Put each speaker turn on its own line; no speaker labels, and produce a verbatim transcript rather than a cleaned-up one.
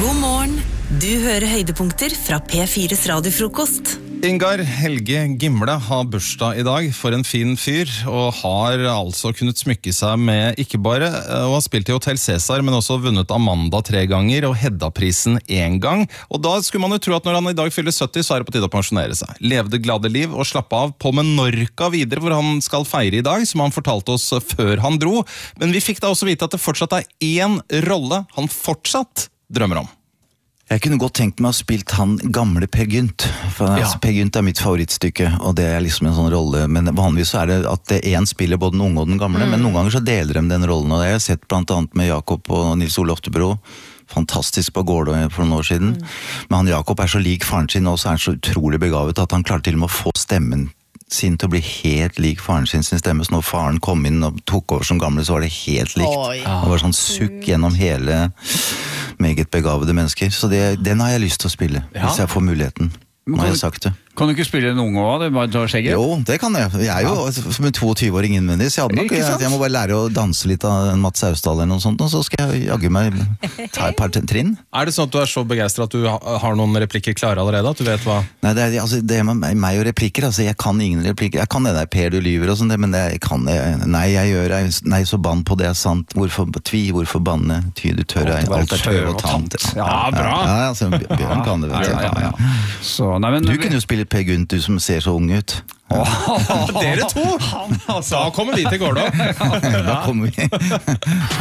God morgen. Du hører høydepunkter fra P fires radiofrokost.
Ingar Helge Gimle har bursdag i dag for en fin fyr, og har altså kunnet smykke seg med ikke bare å ha spilt i Hotel Cæsar, men også vunnet Amanda tre ganger og Hedda-prisen en gang. Og da skulle man jo tro at når han i dag fyller sytti, så er det på tide å pensjonere seg. Levde glade liv og slappe av på Menorca videre, hvor han skal feire i dag, som han fortalte oss før han dro. Men vi fikk da også vite at det fortsatt er én rolle han fortsatt drømmer om.
Jeg kunne godt tenkt meg å ha spilt han gamle Per Gynt, for ja. altså, Per Gynt er mitt favorittstykke, og det er liksom en sånn rolle, men vanligvis så er det at det en spiller både den unge og den gamle, mm. men noen ganger så deler de den rollen, og det har jeg sett blant annet med Jakob og Nils Ole Oftebro, fantastisk på Gårdå for noen år siden, mm. men han Jakob er så lik faren sin, og så er han så utrolig begavet at han klarer til og med å få stemmen sin til å bli helt lik faren sin sin stemme, så når faren kom inn og tok over som gamle, så var det helt likt. Oi. Det var sånn sukk gjennom hele meget begavede mennesker, så det, den har jeg lyst til å spille, ja. Hvis jeg får muligheten. Nå har jeg sagt det.
Kan du ikke spille en unge også, det bare tar skjegget?
Jo, det kan jeg. Jeg er jo ja. Som en tjueåring innvendig, så jeg, hadde nok, jeg, jeg må bare lære å danse litt av Mats Austdal eller noe sånt, og så skal jeg jagge meg ta et par trinn.
Er det sånn at du er så begeistret at du har noen replikker klare allerede, at du vet hva?
Nei, det er, altså, det er med meg og replikker, altså, jeg kan ingen replikker. Jeg kan det der Per, du lyver og sånt, men jeg kan det. Nei, jeg gjør, jeg, nei, så bann på det er sant. Hvorfor tvi, hvorfor banne? Ty, du tør, jeg, alt er tør og tant.
Ja, bra.
Ja, ja, altså, Bjørn kan det, vet jeg. Ja, ja, ja. Så, nei, men, du kunne jo spille Per Gynt, du som ser så ung ut.
Oh, dere to! Da kommer vi til Gårdå.
Da kommer vi.